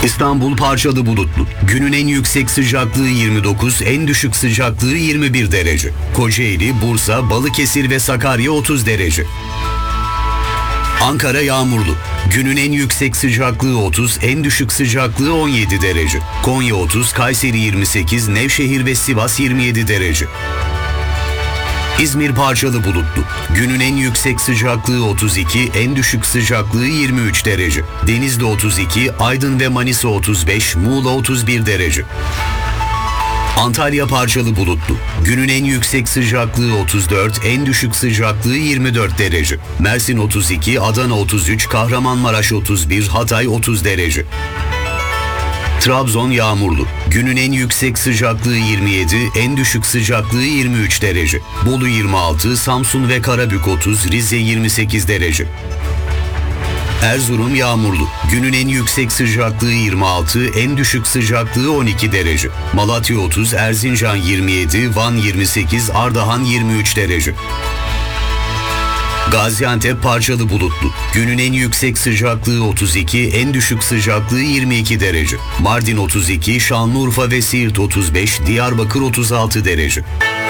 İstanbul parçalı bulutlu. Günün en yüksek sıcaklığı 29, en düşük sıcaklığı 21 derece. Kocaeli, Bursa, Balıkesir ve Sakarya 30 derece. Ankara yağmurlu. Günün en yüksek sıcaklığı 30, en düşük sıcaklığı 17 derece. Konya 30, Kayseri 28, Nevşehir ve Sivas 27 derece. İzmir parçalı bulutlu. Günün en yüksek sıcaklığı 32, en düşük sıcaklığı 23 derece. Denizli 32, Aydın ve Manisa 35, Muğla 31 derece. Antalya parçalı bulutlu. Günün en yüksek sıcaklığı 34, en düşük sıcaklığı 24 derece. Mersin 32, Adana 33, Kahramanmaraş 31, Hatay 30 derece. Trabzon yağmurlu. Günün en yüksek sıcaklığı 27, en düşük sıcaklığı 23 derece. Bolu 26, Samsun ve Karabük 30, Rize 28 derece. Erzurum yağmurlu. Günün en yüksek sıcaklığı 26, en düşük sıcaklığı 12 derece. Malatya 30, Erzincan 27, Van 28, Ardahan 23 derece. Gaziantep parçalı bulutlu. Günün en yüksek sıcaklığı 32, en düşük sıcaklığı 22 derece. Mardin 32, Şanlıurfa ve Siirt 35, Diyarbakır 36 derece.